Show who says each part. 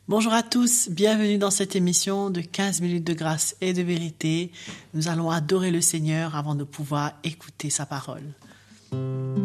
Speaker 1: Bonjour à tous, bienvenue dans cette émission de 15 minutes de grâce et de vérité. Nous allons adorer le Seigneur avant de pouvoir écouter sa parole.